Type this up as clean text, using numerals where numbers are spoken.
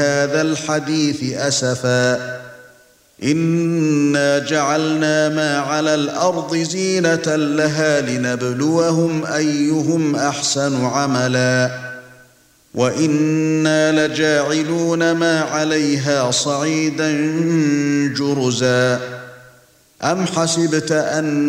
هذا الحديث أسفا إنا جعلنا ما على الأرض زينة لها لنبلوهم أيهم أحسن عملا وإنا لجاعلون ما عليها صعيدا جرزا أم حسبت أن